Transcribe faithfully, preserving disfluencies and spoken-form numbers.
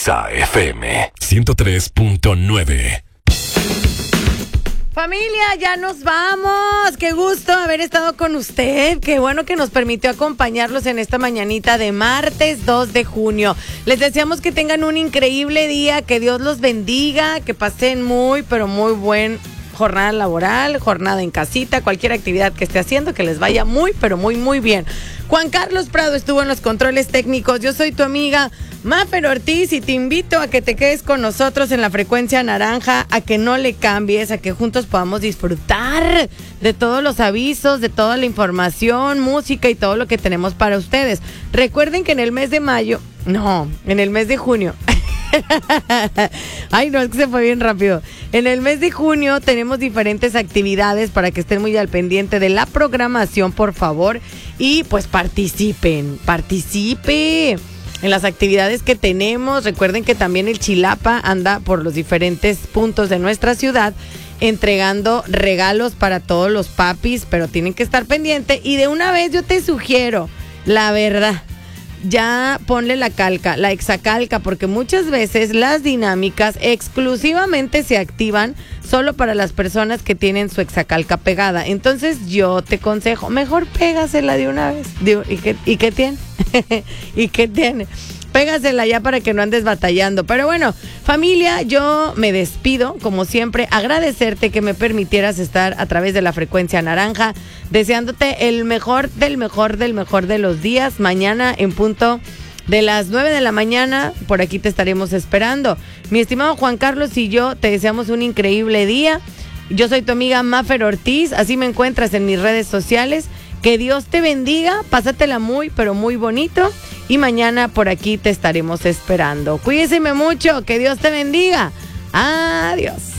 Exa F M ciento tres punto nueve. Familia, ya nos vamos. Qué gusto haber estado con usted. Qué bueno que nos permitió acompañarlos en esta mañanita de martes dos de junio. Les deseamos que tengan un increíble día, que Dios los bendiga, que pasen muy, pero muy buen jornada laboral, jornada en casita, cualquier actividad que esté haciendo, que les vaya muy, pero muy, muy bien. Juan Carlos Prado estuvo en los controles técnicos. Yo soy tu amiga Mafer Ortiz y te invito a que te quedes con nosotros en la frecuencia naranja, a que no le cambies, a que juntos podamos disfrutar de todos los avisos, de toda la información, música y todo lo que tenemos para ustedes. Recuerden que en el mes de mayo, no, en el mes de junio... Ay, no, es que se fue bien rápido. En el mes de junio tenemos diferentes actividades para que estén muy al pendiente de la programación, por favor. Y pues participen, participe en las actividades que tenemos. Recuerden que también el Chilapa anda por los diferentes puntos de nuestra ciudad entregando regalos para todos los papis, pero tienen que estar pendientes. Y de una vez yo te sugiero, la verdad, ya ponle la calca, la exacalca, porque muchas veces las dinámicas exclusivamente se activan solo para las personas que tienen su exacalca pegada. Entonces yo te aconsejo, mejor pégasela de una vez. Digo, ¿y qué, y qué tiene? ¿Y qué tiene? Pégasela ya para que no andes batallando. Pero bueno, familia, yo me despido, como siempre, agradecerte que me permitieras estar a través de la frecuencia naranja, deseándote el mejor del mejor del mejor de los días. Mañana en punto de las nueve de la mañana, por aquí te estaremos esperando. Mi estimado Juan Carlos y yo te deseamos un increíble día. Yo soy tu amiga Mafer Ortiz, así me encuentras en mis redes sociales. Que Dios te bendiga, pásatela muy, pero muy bonito. Y mañana por aquí te estaremos esperando. Cuídese mucho, que Dios te bendiga. Adiós.